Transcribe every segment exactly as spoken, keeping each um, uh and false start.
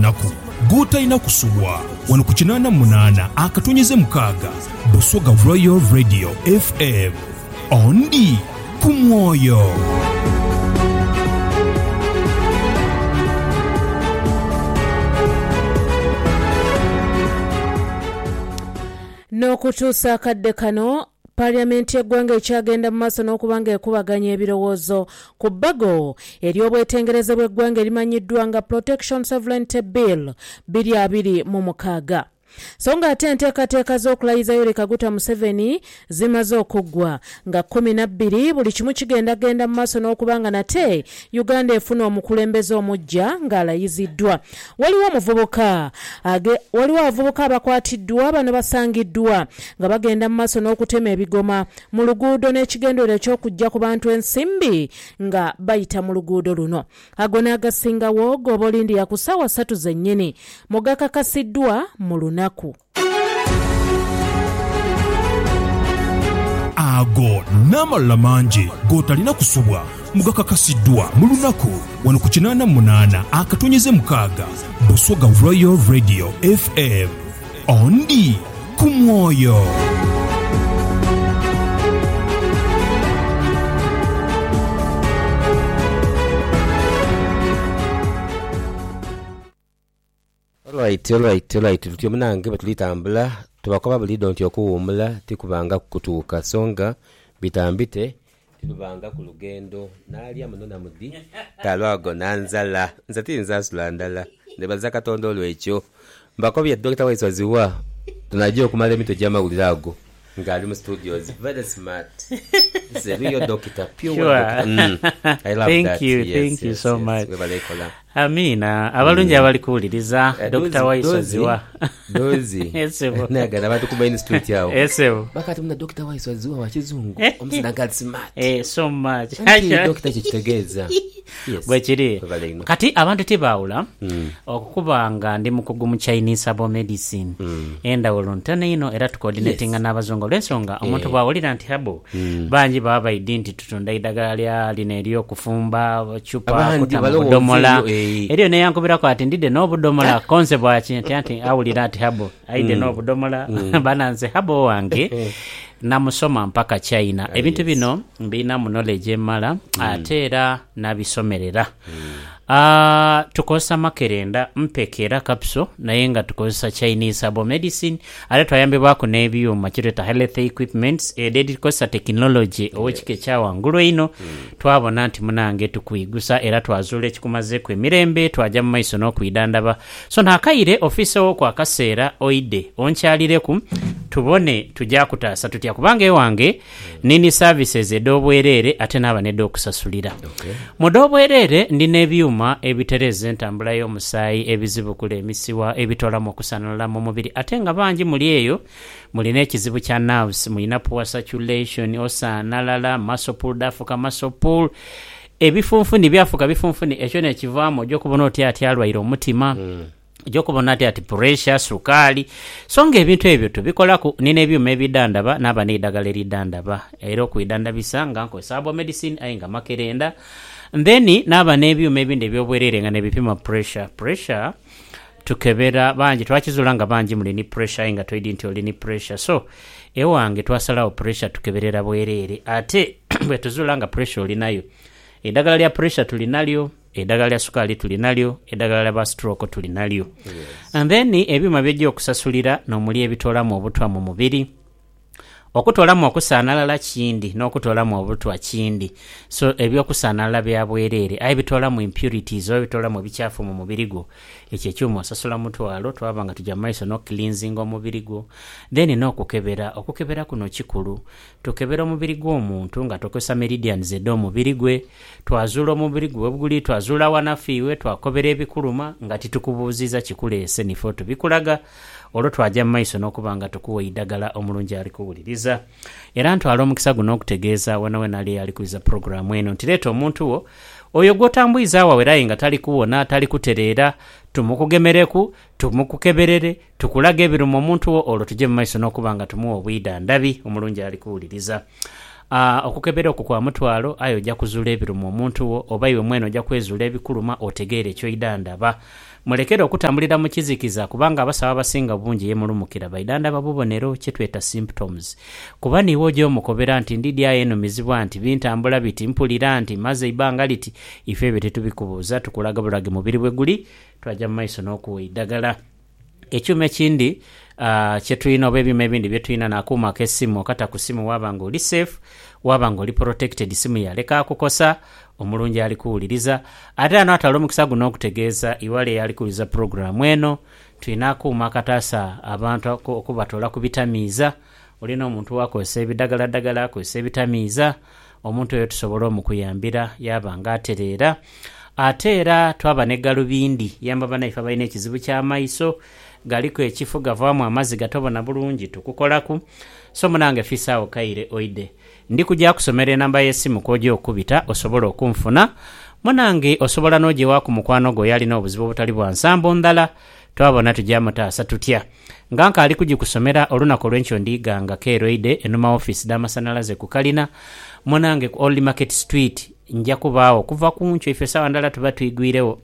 lunaku gotalina kusubwa wano ku kinaana munaana akatonyeze mukaaga Busoga Royal Radio F M ondi ku mwoyo. N'okutuusa akadde kano Parliament y'eggwanga ekyagenda mu maaso n'okubanga ekubaganya ebirowoozo ku bbago ery'obwetengereze bw'eggwanga erimanyiddwa nga Protection Sovereignty Bill biri abiri mu mukaaga. So nga ate enteekateeka z'okulayiza Yoweri Kaguta Museveni zimaze okuggwa nga kkumi na bbiri buli kimu kigenda genda mu maaso n'okubanga nate Uganda efuna omukulembeze omuggya ng'alayiziddwa. Waliwo omuvubuka age waliwo abavubuka abakwatiddwa bano basangiddwa nga bagenda mu maaso n'okutema ebigoma mu luguudo n'ekigendero eky'okujja ku bantu ensimbi nga bayita mu luguudo luno. Ago n'agasingawo Gobolindi ya ku ssaawa ssatu zennyini mugakakasiddwa mu lunaku. Ago n'amalala mangi gotalina kusubwa mugakakasiddwa mu lunaku wano ku kinaana munaana akatonyeze mukaaga Busoga Royal Radio F M ondi ku mwoyo. Alright, alright, alright. Tutyo munange batulitambula tubakoba bulido nti okuwumula tikubanga kutuuka songa bitambite tubanga ku lugendo nalya munona mudi talwago nanzala nzati nzasula ndala nebaza Katonda olwekyo mbakobya Doctor Waiswaziwa tunajja okumala emito gy'amawulirago ngali mu studios very smart. It's a real doctor, pure sure. doctor. Mm. I love thank that. you Yes, thank yes, you so yes. much. Amina abalungi abali kuwuliriza Doctor Waiswaziwa dozi esebo nagala batu kuba in street yao esebo bakati muna Doctor Waiswaziwa wa kizungu omusana gali smart eh so much doctor kitegeeza yes bwekiri kati abantu tibawula mm. okukubanga ndi mukugu mu Chinese herbal medicine mm. enda wolontane ino era tucoordinating yes. n'abazungu lensonga omuntu yeah. bawulira nti herbal mm. banji baba identi tutunda idagala lya linerio kufumba chupa kutamudomola eriyo ne yankubirako ati ndide n'obudomola concept akinti ati awulira ati herbal aide mm. n'obudomola mm. bananze herbal wange namusoma mpaka China ebintu bino mbina mu knowledge emala mm. ate era nabisomerera mm. Uh, tukosa makerenda mpekera kapso naye nga tukosa Chinese herbal medicine ale twayambibwako n'ebyuma kireta health equipments ededi kosa technology owekike kyawangulu ino mm. twabona nti munange tukwigusa era twazula ekikumaze ku emirembe twaja mu maiso n'okuyidandaba so nakaire office wo kwa kaseera oide onkyalireku tubone tujja kutaasa tutya kubanga ewange mm. nini services edobwerere ate naba neddo okusasulira okay. Mudobwerere ndi n'ebyuma ebitereze entambula y'omusaayi ebizibu kule emisiwa ebitola mu kusanula mu mubiri ate nga bangi muli eyo mulina ekizibu kya nerves mulina poor circulation osanalala muscle pull dafuka muscle pull ebifunfuni byafuka bifunfuni ekyo ne kivamo jjo kubona oti ati alwaira omutima mm. jjo kubona ati ati pressure sukali songa ebintu ebyo tubikolako nina ebyuma ebidandaba naba n'eddagala eridandaba era okuyidandabisa nga nkozesa herbal medicine ayinga makerenda then naba n'ebyuma ebindi ebyobwerere nga nebipima pressure pressure tukebera banji twakizula nga banji muli ni pressure inga twidi nti oli ni pressure so ewange twasalawo pressure tukeberera bwerere ate bwe tuzula nga pressure oli nayo eddagala lya pressure tulinalyo eddagala lya sukali tulinalyo eddagala lya stroke tulinalyo yes. And then ebyuma byejja okusasulira n'omuli ebitolamu obutwa mu mubiri okutolamu okusanalala kindi n'okutolamu obutwa kindi so ebyokusanalala bya bwerere ayi bitolamu impurities o bitolamu bichafu mu mubiri gwo ekyo kyuma osasula mutwalo twabanga tujja maiso no cleansing omubiri gwo then n'okukebera okukebera kuno kikulu tukebera omubiri gw'omuntu nga tokosa meridians edo omubiri gwe twazula omubiri gwe obuguli twazula wanafiwe twakobera ebikuluma nga titukubuuziza kikuleese nifo tubikulaga olwo twajja maiso n'okubanga tukuwa idagala omulungi ali kuwuliriza era ntwala omukisa guno okutegeeza wena wena ali ali kuiza programu eno ntireeta omuntu wo oyo gwotambuiza wawerayi nga tali kuwona tali kutereera tumukugemereku tumukukeberere tukulaga ebirumu omuntu wo olwo tujje maiso n'okubanga tumuwa obwida ndabi omulungi ali kuwuliriza Uh, okukebera okwo kwa mutwalo ayo ojja kuzula ebirumu omuntu wo oba iwe mwene ojja kwezuula ebikuluma otegeere ekyo idandaba mulekere okutambulira mu kizikiza kubanga abasaba abasinga bungi yemulumukira baidanda babubonero kyetweta symptoms kuba niwo gy'omukobera nti ndidyayo enumizibwa nti bintambula biti mpulira nti maze ibanga liti ife ebyo tetubikubuuza tukulaga bulage mubiri bwe guli twajja mu maiso n'okuwa eddagala. Ekyuma ekindi uh, kyetulina oba ebyuma ebindi byetulina nakuuma ak'essimu okata ku ssimu waba nga oli safe waba nga oli protected simu yaleka akukosa omulungi ali kuwuliriza ate ano atala omukisa guno okutegeeza iwale yali kuwuliriza programu eno tulina akuuma akataasa abantu okubatoola ku bitamiiza olina omuntu wakozesa ebidagala ddagala akozesa ebitamiiza omuntu oyo tusobole omukuyambira yaba nga atereera ate era twaba ne galubindi yamba banaife balina ekizibu ky'amaiso galiko ekifu gavaamu amazzi gatobona bulungi tukukolaku so munange fisaawo kaire oide ndi kujja kusomera enamba y'essimu kw'ojja okubita osobola okunfuna munange osobola n'ogyewa ku mukwano gwo yalina obuzibu obutali bwa nsambo ndala twabona tujja mutaasa tutya nga nkaali kugikusomera olunaku olw'enkyo ndiiganga keroide enuma office d'amasanalaze ku kalina munange ku Old Market Street nja kubaawo kuva ku nkyo ife sawa ndala tuba tuyigwirewo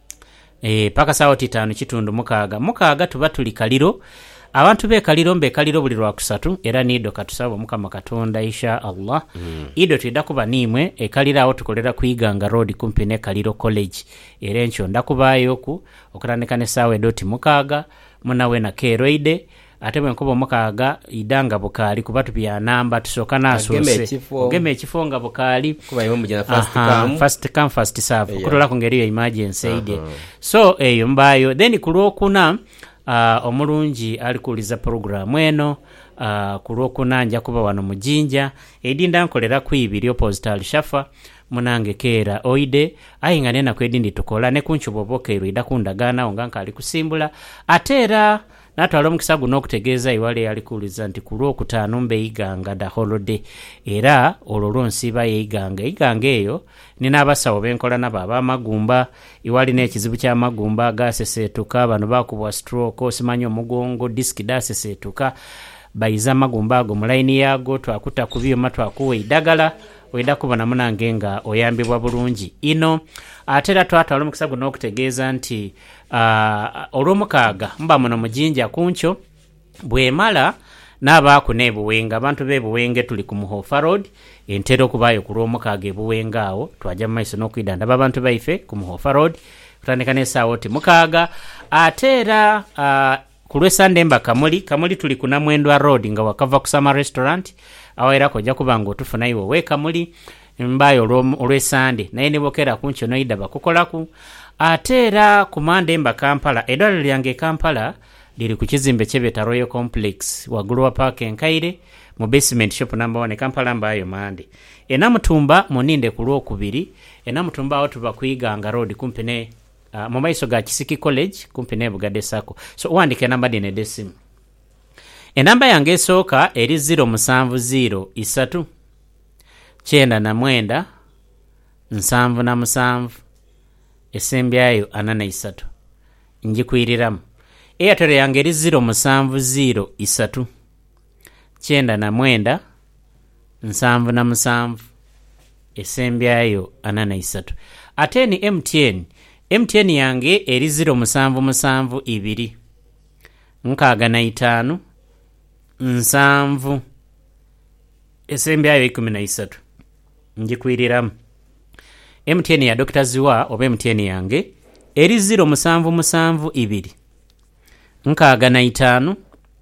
e, paka sawa titaano kitundu mukaaga mukaaga tuba tuli kaliro abantu bekaliro mbekaliro buli lwakusatu era niido katusaba mukama katonda insha Allah mm. ido twida kuba nimwe ekalira awo tukolera kuyiganga road kumpi ne Kaliro College era enkyo ndakubaayo ku okutandika ne sawa edoti mukaaga munawe na keroide ate bwe nkuba mukaaga idanga bukaali kuba tupya namba tusoka nasoose ogeme ekifo nga bukaali kuba yo mujana first come first come first serve yeah. Kutola ku ngeri ya emergency aid uh-huh. So eyo mbayo then kulwokuna uh, omulungi alikuliza programu eno uh, kulwokuna nja kuba wano mujinja edinda nkolera ku ibiri opposite alishafa munange keera oide ayinga nena kwedindi tukola ne kunchubo bokeero idakundagana onganka ali kusimbula atera natwala omukisa guno okutegeeza iwale yali kuuliza nti ku lwokutaano mbeeyiganga da holiday era olwo lwonsiiba yeeyiganga eyiganga eyo nina abasawo benkola nabo ab'amagumba iwali n'ekizibu ky'amagumba gaseseetuka bano bakubwa stroke osimanyi omugongo disiki daseseetuka bayiza amagumba ago mu layini yaago twakuta ku byuma twakuwa eddagala oida kubona munange nga oyambibwa bulungi ino ate era twatwala omukisa guno okutegeeza nti uh, olw'omukaaga mba muno mujinja kunkyo bwemala n'abaaku n'ebuwenga abantu b'ebuwenge tuli ku Muhofa Road entera okubaayo ku lw'omukaaga ebuwenga awo twajja mu maiso n'okwidandaba abantu baife ku Muhofa Road kutandika n'essaawa oti mukaaga ate era uh, ku lw'esande mba kamuli kamuli tuli ku Namwendwa Road nga wakava ku Sama Restaurant awo era kojja kuba nga otufu nayiwe weeka muli mbayo olw'esande naye ne bokera ku nkyo noyida bakukolaku ate era ku mande mba Kampala eddwaliro lyange Kampala liri ku kizimbe kyebeta Royal Complex waggulu wa Park Enkaire mu basement shop number one Kampala mbayo mande enamutumba muninde ku lwokubiri enamutumba awo tuba kuyiganga road kumpi ne uh, mu maiso ga Kisiki College kumpi ne Bugade Sako so wandike namba dine desimu enamba yange esooka eri zero musanvu zero isatu kyenda na mwenda nsanvu na musanvu esembyayo ana na isatu njikwiriramu Airtel yange eri zero musanvu zero isatu kyenda na mwenda nsanvu na musanvu esembyayo ana na isatu ate ni M T N M T N yange eri zero musanvu musanvu ibiri nkaaga na itaanu nsanvu esembyayo ikumi na isatu njikwiriramu M T N ya Doctor Ziwa oba M T N yange eri zero musanvu musanvu ibiri nkaaga na itaanu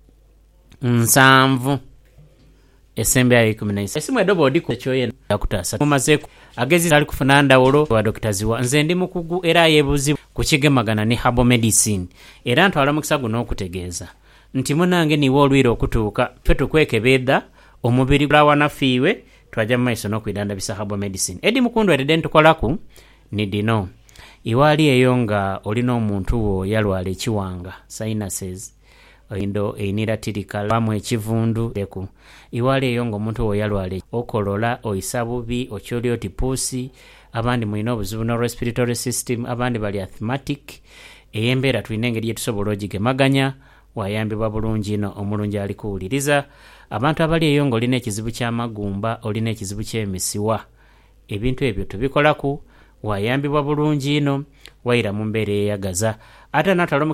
nsanvu esembyayo ikumi na isatu esimu edobo odi ku kyoye nakutaasa mumaze agezi ali kufuna ndawulo wa Doctor Ziwa nze ndi mukugu era yebuzi ku kigemagana ne Herbal Medicine era ntwala mukisa guno okutegeeza nti munange niwo olwira okutuuka twe tukwekebedda omubiri gwa wanafiiwe twajja mu maiso n'okwidandabisa Herbal Medicine edi mukundu erede ntukolaku ni dino iwaali eyo nga olina omuntu wo yalwala ekiwanga sinuses endo einira tirikala bamu ekivundu eku iwaali eyo nga omuntu wo yalwala okolola oyisa bubi okyoli oti puusi abandi mulina obuzibu no respiratory system abandi bali asthmatic eyembeera tulina engeri yetusobola ogigemaganya wayambibwa bulungi ino omulungi ali kuwuliriza abantu abali eyo ng'olina ekizibu ky'amagumba olina ekizibu ky'emisiwa ebintu ebyo tubikolaku wayambibwa bulungi ino wayira mu mbeera eyagaza ate natalo